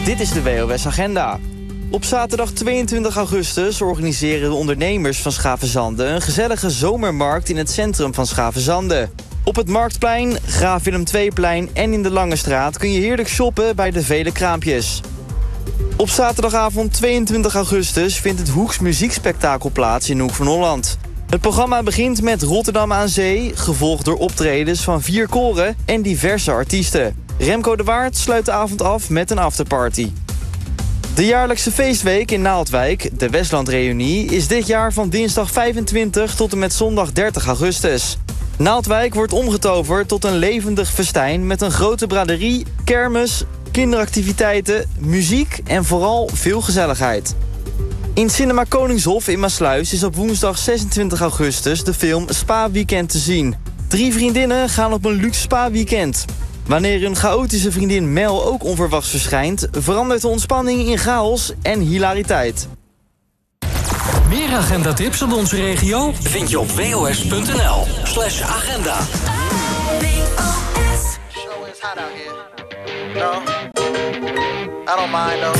Dit is de WOS Agenda. Op zaterdag 22 augustus organiseren de ondernemers van Schavenzande een gezellige zomermarkt in het centrum van Schavenzande. Op het Marktplein, Graaf Willem II-plein en in de Lange Straat kun je heerlijk shoppen bij de vele kraampjes. Op zaterdagavond 22 augustus vindt het Hoeks Muziekspektakel plaats in Hoek van Holland. Het programma begint met Rotterdam aan Zee, gevolgd door optredens van 4 koren en diverse artiesten. Remco de Waard sluit de avond af met een afterparty. De jaarlijkse feestweek in Naaldwijk, de Westlandreunie, is dit jaar van dinsdag 25 tot en met zondag 30 augustus. Naaldwijk wordt omgetoverd tot een levendig festijn met een grote braderie, kermis, kinderactiviteiten, muziek en vooral veel gezelligheid. In Cinema Koningshof in Maassluis is op woensdag 26 augustus de film Spa Weekend te zien. 3 vriendinnen gaan op een luxe spa-weekend. Wanneer hun chaotische vriendin Mel ook onverwachts verschijnt, verandert de ontspanning in chaos en hilariteit. Meer agendatips op onze regio vind je op wos.nl/agenda. I don't mind though.